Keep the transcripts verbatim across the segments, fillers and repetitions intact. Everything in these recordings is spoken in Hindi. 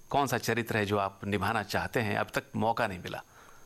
कौन सा चरित्र है जो आप निभाना चाहते हैं, अब तक मौका नहीं मिला?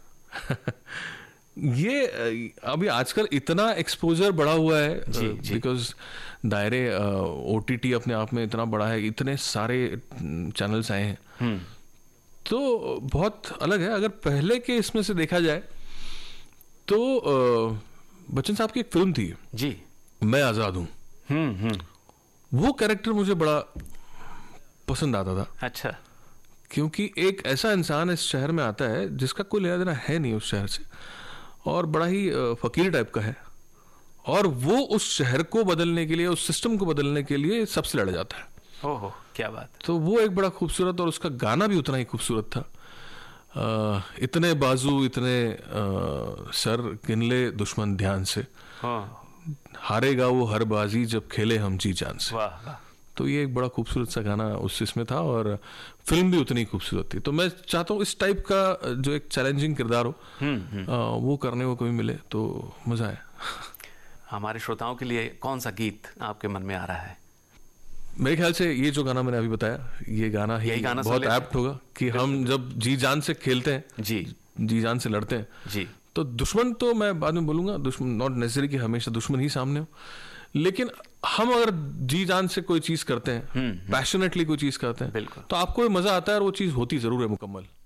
ये अभी आजकल इतना एक्सपोजर बढ़ा हुआ है, बिकॉज दायरे ओटीटी अपने आप में इतना बड़ा है, इतने सारे चैनल्स आए हैं, तो बहुत अलग है। अगर पहले के इसमें से देखा जाए तो बच्चन साहब की एक फिल्म थी जी, मैं आज़ाद हूँ, हम्म हम्म वो कैरेक्टर मुझे बड़ा पसंद आता था। अच्छा। क्योंकि एक ऐसा इंसान इस शहर में आता है जिसका कोई लेना देना है नहीं उस शहर से, और बड़ा ही फकीर टाइप का है, और वो उस शहर को बदलने के लिए, उस सिस्टम को बदलने के लिए सबसे लड़ जाता है। ओहो, क्या बात। तो वो एक बड़ा खूबसूरत, और उसका गाना भी उतना ही खूबसूरत था। आ, इतने बाजू इतने आ, सर गिनले दुश्मन ध्यान से, हारेगा वो हर बाजी जब खेले हम जी जान से। वाह वाह। तो ये एक बड़ा खूबसूरत सा गाना उस इसमें था, और फिल्म भी उतनी खूबसूरत थी। तो मैं चाहता हूँ इस टाइप का जो एक चैलेंजिंग किरदार हो, आ, वो करने को कभी मिले तो मजा आए। हमारे श्रोताओं के लिए कौन सा गीत आपके मन में आ रहा है? मेरे ख्याल से ये जो गाना मैंने अभी बताया, ये गाना ही गाना बहुत एप्ट होगा कि हम जब जी जान से खेलते हैं, जी जी जान से लड़ते हैं जी, तो दुश्मन तो मैं बाद में बोलूंगा, दुश्मन नॉट नेसेसरी कि हमेशा दुश्मन ही सामने हो, लेकिन हम अगर जी जान से कोई चीज करते हैं, पैशनेटली कोई चीज करते हैं, तो आपको मजा आता है और वो चीज होती जरूर है मुकम्मल।